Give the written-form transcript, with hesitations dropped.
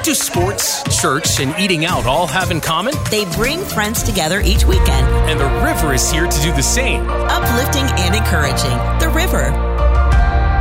What do sports, church, and eating out all have in common? They bring friends together each weekend. And the river is here to do the same. Uplifting and encouraging. The River.